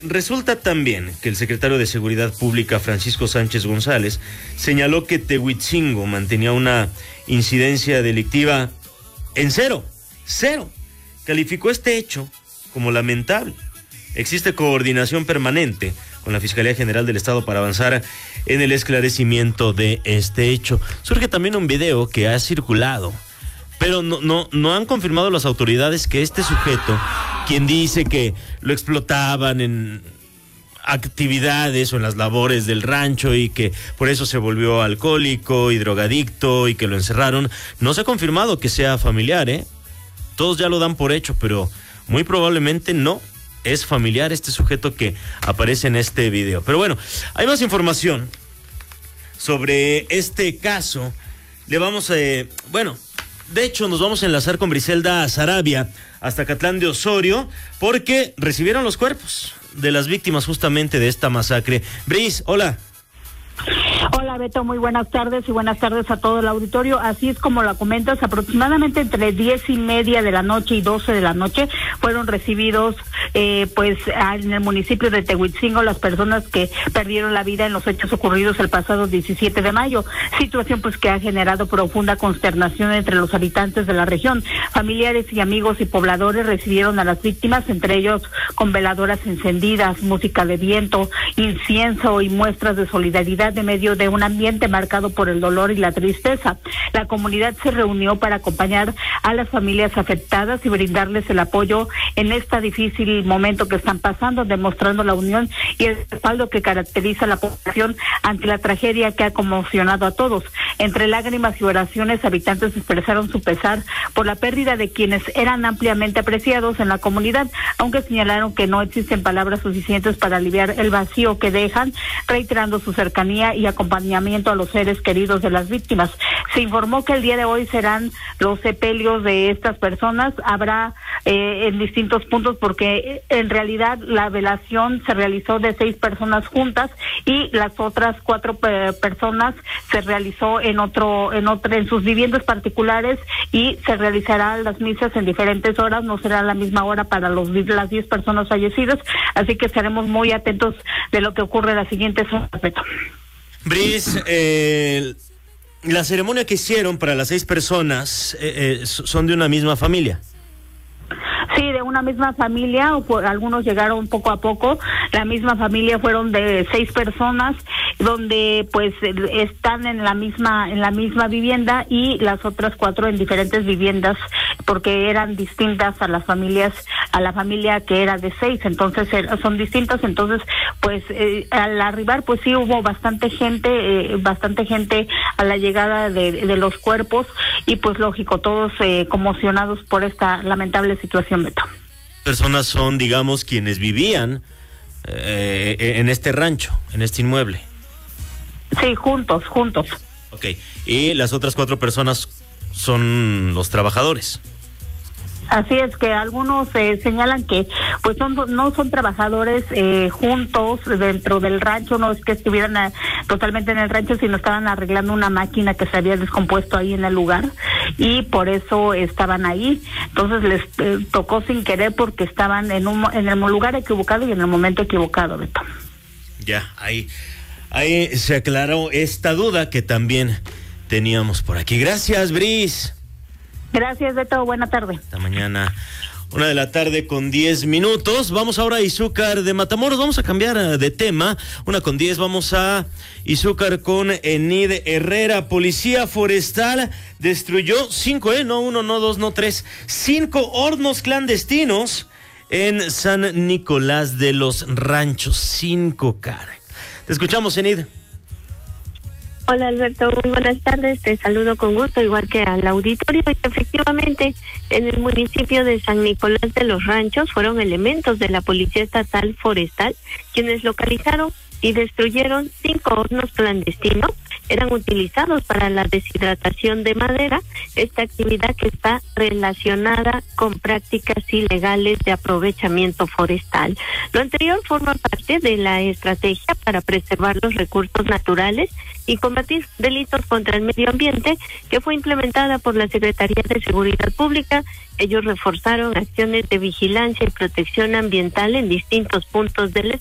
Resulta también que el secretario de Seguridad Pública, Francisco Sánchez González, señaló que Tehuitzingo mantenía una incidencia delictiva en cero. Calificó este hecho como lamentable. Existe coordinación permanente con la Fiscalía General del Estado para avanzar en el esclarecimiento de este hecho. Surge también un video que ha circulado, pero no han confirmado las autoridades que este sujeto, quien dice que lo explotaban en actividades o en las labores del rancho y que por eso se volvió alcohólico y drogadicto y que lo encerraron, no se ha confirmado que sea familiar, ¿eh? Todos ya lo dan por hecho, pero muy probablemente no es familiar este sujeto que aparece en este video. Pero bueno, hay más información sobre este caso. Le vamos a... de hecho, nos vamos a enlazar con Briselda Sarabia hasta Catlán de Osorio, porque recibieron los cuerpos de las víctimas justamente de esta masacre. Bris, hola. Hola Beto, muy buenas tardes y buenas tardes a todo el auditorio. Así es como lo comentas, aproximadamente entre 10:30 de la noche y 12 de la noche fueron recibidos en el municipio de Tehuitzingo las personas que perdieron la vida en los hechos ocurridos el pasado 17 de mayo. Situación pues que ha generado profunda consternación entre los habitantes de la región. Familiares y amigos y pobladores recibieron a las víctimas, entre ellos con veladoras encendidas, música de viento, incienso y muestras de solidaridad de medio de un ambiente marcado por el dolor y la tristeza. La comunidad se reunió para acompañar a las familias afectadas y brindarles el apoyo en este difícil momento que están pasando, demostrando la unión y el respaldo que caracteriza a la población ante la tragedia que ha conmocionado a todos. Entre lágrimas y oraciones, habitantes expresaron su pesar por la pérdida de quienes eran ampliamente apreciados en la comunidad, aunque señalaron que no existen palabras suficientes para aliviar el vacío que dejan, reiterando su cercanía y acompañamiento a los seres queridos de las víctimas. Se informó que el día de hoy serán los sepelios de estas personas. Habrá en distintos puntos, porque en realidad la velación se realizó de 6 personas juntas y las otras 4 personas se realizó en sus viviendas particulares, y se realizarán las misas en diferentes horas. No será la misma hora para las 10 personas fallecidas, así que estaremos muy atentos de lo que ocurre en las siguientes horas. Bris, la ceremonia que hicieron para las 6 personas son de una misma familia. Sí, de una misma familia, algunos llegaron poco a poco. La misma familia fueron de 6 personas, donde pues están en la misma vivienda, y las otras 4 en diferentes viviendas, porque eran distintas a la familia que era de 6, entonces son distintas. Entonces pues al arribar pues sí hubo bastante gente a la llegada de los cuerpos, y pues lógico, todos conmocionados por esta lamentable situación, Beto. Personas son, digamos, quienes vivían en este rancho, en este inmueble. Sí, juntos. Ok, y las otras 4 personas son los trabajadores. Así es, que algunos señalan que pues no son trabajadores juntos dentro del rancho. No es que estuvieran totalmente en el rancho, sino estaban arreglando una máquina que se había descompuesto ahí en el lugar, y por eso estaban ahí. Entonces les tocó sin querer, porque estaban en el lugar equivocado y en el momento equivocado, Beto. Ya, ahí se aclaró esta duda que también teníamos por aquí. Gracias, Bris. Gracias, Beto. Buena tarde. Hasta mañana. 1:10 p.m. Vamos ahora a Izúcar de Matamoros. Vamos a cambiar de tema. 1:10 p.m. Vamos a Izúcar con Enid Herrera. Policía forestal destruyó 5, no 1, no 2, no 3, 5 hornos clandestinos en San Nicolás de los Ranchos. 5, cara. Te escuchamos, Enid. Hola Alberto, muy buenas tardes, te saludo con gusto, igual que al auditorio. Y efectivamente, en el municipio de San Nicolás de los Ranchos fueron elementos de la Policía Estatal Forestal quienes localizaron y destruyeron 5 hornos clandestinos eran utilizados para la deshidratación de madera, esta actividad que está relacionada con prácticas ilegales de aprovechamiento forestal. Lo anterior forma parte de la estrategia para preservar los recursos naturales y combatir delitos contra el medio ambiente que fue implementada por la Secretaría de Seguridad Pública. Ellos reforzaron acciones de vigilancia y protección ambiental en distintos puntos del